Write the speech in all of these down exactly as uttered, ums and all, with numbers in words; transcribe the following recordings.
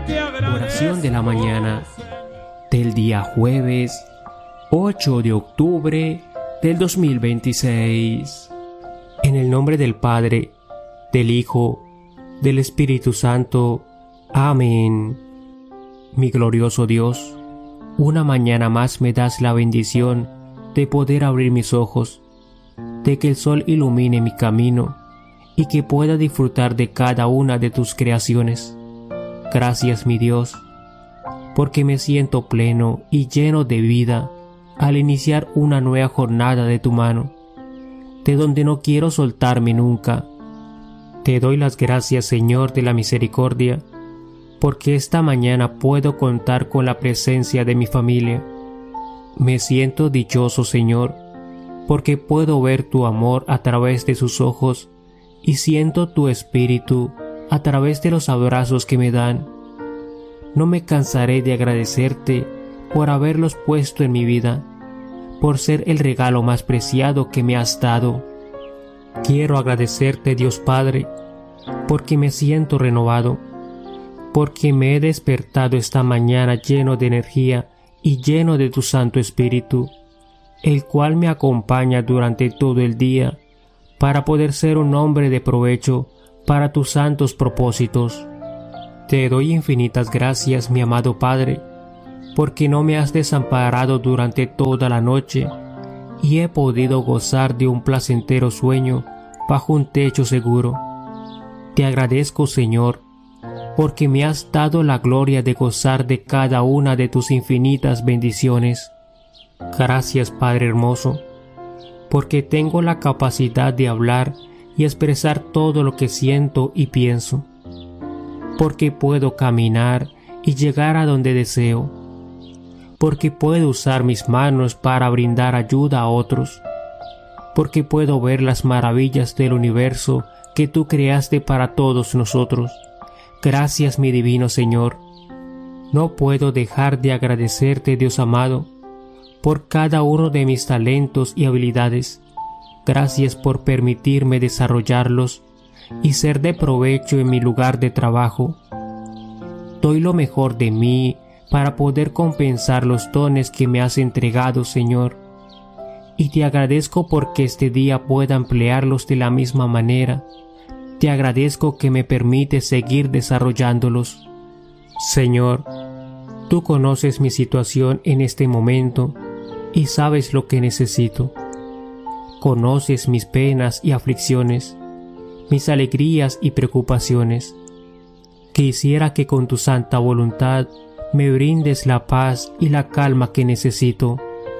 Oración de la mañana del día jueves ocho de octubre del dos mil veintiséis. En el nombre del Padre, del Hijo, del Espíritu Santo. Amén. Mi glorioso Dios, una mañana más me das la bendición de poder abrir mis ojos, de que el sol ilumine mi camino y que pueda disfrutar de cada una de tus creaciones. Gracias, mi Dios, porque me siento pleno y lleno de vida al iniciar una nueva jornada de tu mano, de donde no quiero soltarme nunca. Te doy las gracias, Señor de la misericordia, porque esta mañana puedo contar con la presencia de mi familia. Me siento dichoso, Señor, porque puedo ver tu amor a través de sus ojos y siento tu espíritu a través de los abrazos que me dan. No me cansaré de agradecerte por haberlos puesto en mi vida, por ser el regalo más preciado que me has dado. Quiero agradecerte, Dios Padre, porque me siento renovado, porque me he despertado esta mañana lleno de energía y lleno de tu Santo Espíritu, el cual me acompaña durante todo el día para poder ser un hombre de provecho para tus santos propósitos. Te doy infinitas gracias, mi amado Padre, porque no me has desamparado durante toda la noche y he podido gozar de un placentero sueño bajo un techo seguro. Te agradezco, Señor, porque me has dado la gloria de gozar de cada una de tus infinitas bendiciones. Gracias, Padre hermoso, porque tengo la capacidad de hablar y expresar todo lo que siento y pienso, porque puedo caminar y llegar a donde deseo, porque puedo usar mis manos para brindar ayuda a otros, porque puedo ver las maravillas del universo que tú creaste para todos nosotros. Gracias, mi divino Señor. No puedo dejar de agradecerte, Dios amado, por cada uno de mis talentos y habilidades. Gracias por permitirme desarrollarlos y ser de provecho en mi lugar de trabajo. Doy lo mejor de mí para poder compensar los dones que me has entregado, Señor. Y te agradezco porque este día pueda emplearlos de la misma manera. Te agradezco que me permites seguir desarrollándolos. Señor, tú conoces mi situación en este momento y sabes lo que necesito. Conoces mis penas y aflicciones, mis alegrías y preocupaciones. Quisiera que con tu santa voluntad me brindes la paz y la calma que necesito.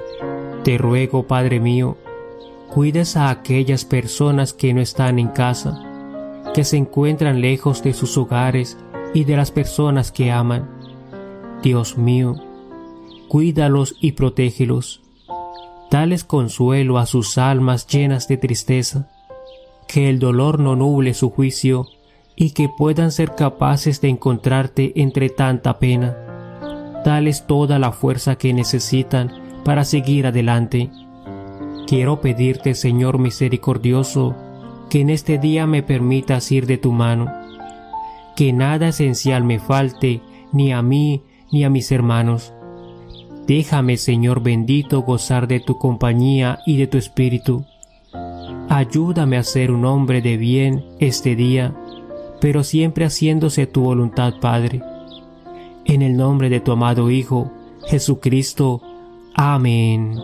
Te ruego, Padre mío, cuides a aquellas personas que no están en casa, que se encuentran lejos de sus hogares y de las personas que aman. Dios mío, cuídalos y protégelos. Dales consuelo a sus almas llenas de tristeza, que el dolor no nuble su juicio y que puedan ser capaces de encontrarte entre tanta pena. Dales toda la fuerza que necesitan para seguir adelante. Quiero pedirte, Señor misericordioso, que en este día me permitas ir de tu mano, que nada esencial me falte, ni a mí ni a mis hermanos. Déjame, Señor bendito, gozar de tu compañía y de tu espíritu. Ayúdame a ser un hombre de bien este día, pero siempre haciéndose tu voluntad, Padre. En el nombre de tu amado Hijo, Jesucristo. Amén.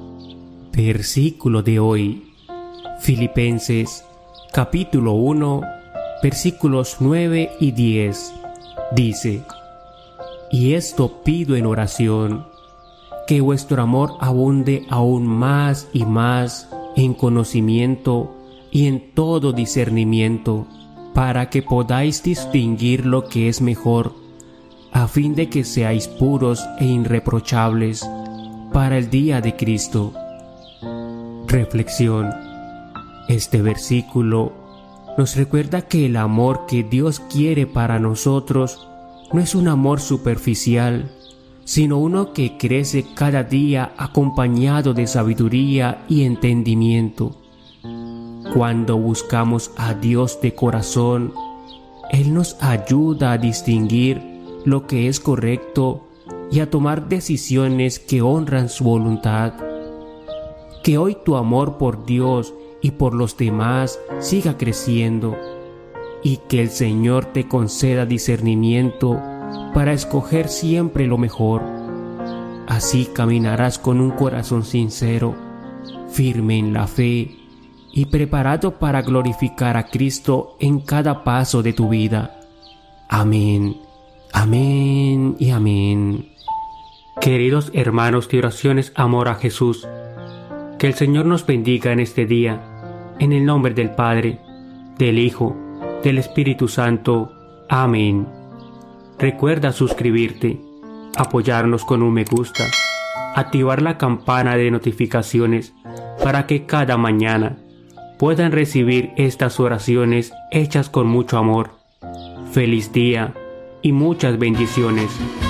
Versículo de hoy. Filipenses, capítulo uno, versículos nueve y diez. Dice: Y esto pido en oración, que vuestro amor abunde aún más y más en conocimiento y en todo discernimiento, para que podáis distinguir lo que es mejor, a fin de que seáis puros e irreprochables para el día de Cristo. Reflexión. Este versículo nos recuerda que el amor que Dios quiere para nosotros no es un amor superficial, sino uno que crece cada día acompañado de sabiduría y entendimiento. Cuando buscamos a Dios de corazón, Él nos ayuda a distinguir lo que es correcto y a tomar decisiones que honran su voluntad. Que hoy tu amor por Dios y por los demás siga creciendo y que el Señor te conceda discernimiento para escoger siempre lo mejor. Así caminarás con un corazón sincero, firme en la fe y preparado para glorificar a Cristo en cada paso de tu vida. Amén, amén y amén. Queridos hermanos de oraciones Amor a Jesús, que el Señor nos bendiga en este día, en el nombre del Padre, del Hijo, del Espíritu Santo. Amén. Recuerda suscribirte, apoyarnos con un me gusta, activar la campana de notificaciones para que cada mañana puedan recibir estas oraciones hechas con mucho amor. Feliz día y muchas bendiciones.